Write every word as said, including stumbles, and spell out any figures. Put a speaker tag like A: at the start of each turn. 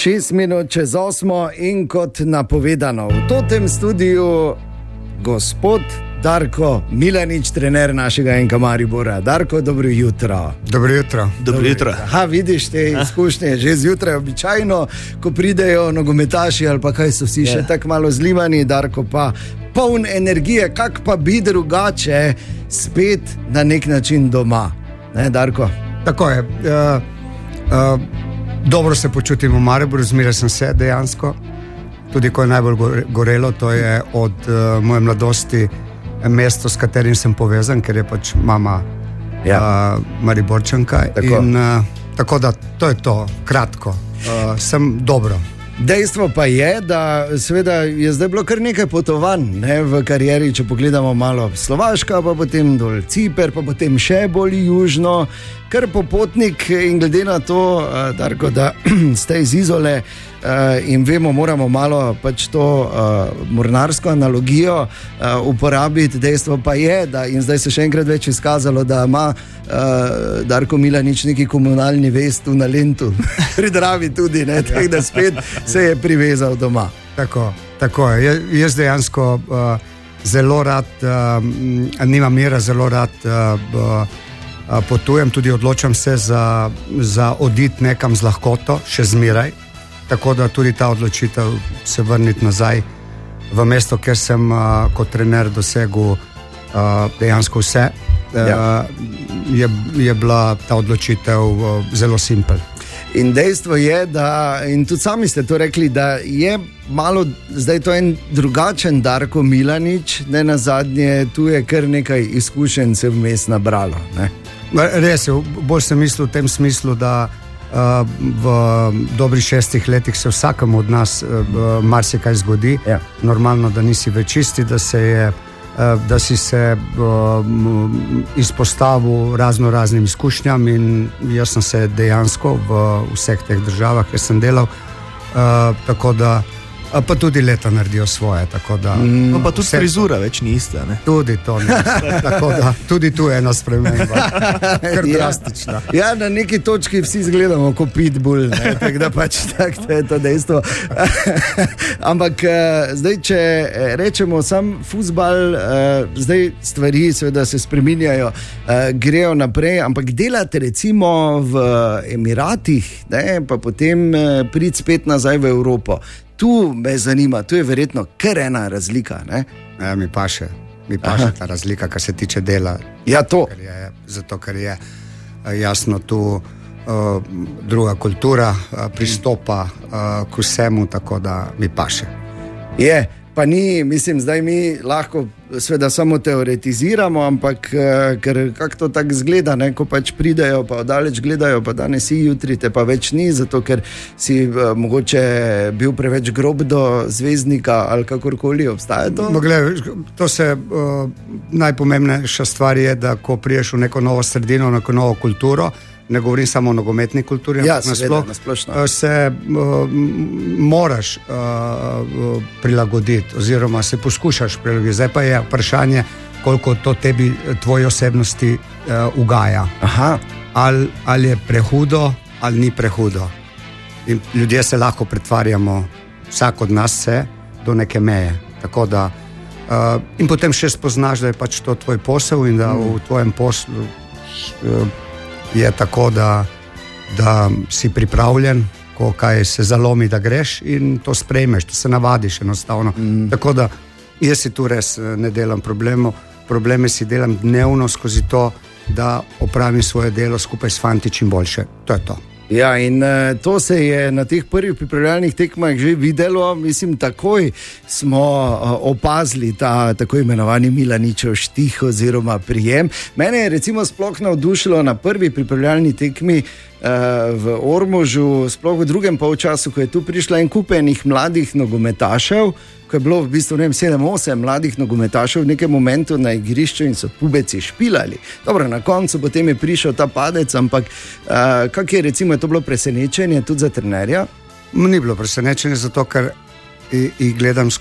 A: Šest minut čez osmo in kot napovedano v tem studiu gospod Darko Milanič, trener našega N K Maribora. Darko, dobro jutro.
B: Dobro jutro.
C: Dobro jutro.
A: Ha, vidiš te izkušnje, že zjutraj običajno, ko pridejo nogometaši ali pa kaj so vsi še tako malo zlimani, Darko pa poln energije, kak pa bi drugače spet na nek način doma. Ne, Darko?
B: Tako je. Uh, uh, dobro se počutim v Mariboru, zmeraj sem se dejansko. Tudi ko je najbolj gorelo, to je od uh, moje mladosti mesto, s katerim sem povezan, ker je pač mama ja. uh, Mariborčanka. Tako. In, uh, tako da to je to, kratko. Uh, sem dobro.
A: Dejstvo pa je, da seveda je zdaj bilo kar nekaj potovanj, ne, v karieri, če pogledamo malo Slovaška, pa potem dol Ciper, pa potem še bolj južno, kar popotnik in glede na to, uh, Darko, da ste iz Izole uh, in vemo, moramo malo pač to uh, mornarsko analogijo uh, uporabiti. Dejstvo pa je, da in zdaj se še enkrat več izkazalo, da ima uh, Darko Milanič neki komunalni vest v Nalentu, pri Dravi tudi, ne, tako da spet se je privezal doma.
B: Tako, tako je. Jaz dejansko uh, zelo rad, uh, nimam mira, zelo rad uh, uh, potujem, tudi odločam se za, za odit nekam z lahkoto, še zmeraj. Tako da tudi ta odločitev se vrniti nazaj v mesto, kjer sem uh, kot trener dosegel uh, dejansko vse, ja. uh, je, je bila ta odločitev uh, zelo simpel.
A: In dejstvo je, da, in tudi sami ste to rekli, da je malo, zdaj to en drugačen Darko Milanič, ne nazadnje, tu je kar nekaj izkušenj se vmes nabralo, ne?
B: Res je, bolj sem mislil v tem smislu, da uh, v dobrih šestih letih se vsakemu od nas uh, marsikaj zgodi. Ja. Normalno, da nisi več isti, da se je da si se uh, izpostavil razno raznim izkušnjam in jaz sem se dejansko v vseh teh državah, kjer sem delal, uh, tako da pa tudi leta naredijo svoje, tako da...
C: Mm, no, pa tudi frizura več ni ista, ne?
B: Tudi to ni ista, tako da tudi tu je ena sprememba, kar drastična.
A: Ja, ja, na neki točki vsi izgledamo kot pitbull, ne, tako da pač tak, to je to dejstvo. Ampak zdaj, če rečemo sam fuzbal, zdaj stvari seveda se spreminjajo, grejo naprej, ampak delate recimo v Emiratih, ne, pa potem priti spet nazaj v Evropo. Tu me zanima, tu je verjetno kar ena razlika, ne?
B: Ja, mi pa še, mi pa še ta razlika, kar se tiče dela.
A: Ja, to.
B: Ker je, zato, ker je jasno tu uh, druga kultura uh, pristopa uh, k vsemu, tako da mi pa še.
A: Je, pa ni, mislim, zdaj mi lahko seveda samo teoretiziramo, ampak ker kako to tako zgleda, ne, ko pač pridejo, pa odaleč gledajo, pa danes si, jutri te pa več ni, zato ker si uh, mogoče bil preveč grob do zvezdnika ali kakorkoli, obstaja to?
B: No, gled, to se uh, najpomembnejša stvar je, da ko priješ v neko novo sredino, v neko novo kulturo, ne govorim samo o nogometni kulturi,
A: ja,
B: nasploh, se uh, moraš uh, prilagoditi oziroma se poskušaš prilagoditi. Zdaj pa je vprašanje, koliko to tebi, tvoje osebnosti uh, ugaja.
A: Aha.
B: Ali, ali je prehudo, ali ni prehudo. In ljudje se lahko pretvarjamo, vsak od nas se, do neke meje. Tako da, uh, in potem še spoznaš, da je pač to tvoj posel in da mm. v tvojem poslu uh, je tako, da, da si pripravljen, ko kaj se zalomi, da greš in to sprejmeš, to se navadiš enostavno. Mm. Tako da jaz si tu res ne delam problemov, probleme si delam dnevno skozi to, da opravim svoje delo skupaj s fanti čim boljše. To je to.
A: Ja, in uh, to se je na teh prvih pripravljalnih tekmah že videlo, mislim, takoj smo uh, opazili ta tako imenovani Milaničev štih oziroma prijem. Mene je recimo sploh navdušilo na prvi pripravljalni tekmi uh, v Ormožu, sploh v drugem polčasu, ko je tu prišla en kup enih mladih nogometašev, ko je bilo v bistvu, ne vem, sedem osem mladih nogometašev v nekem momentu na igrišču in so pubeci špilali. Dobro, na koncu potem je prišel ta padec, ampak uh, kak je recimo, je to bilo presenečenje tudi za trenerja?
B: Ni bilo presenečenje, zato ker jih gledam